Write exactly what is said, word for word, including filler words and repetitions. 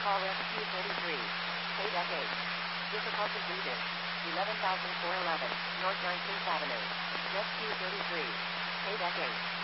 Call Rescue thirty-three. Pay deck eight. Difficulty region. eleven thousand four hundred eleven. North nineteenth Avenue. Rescue thirty-three. Pay deck eight.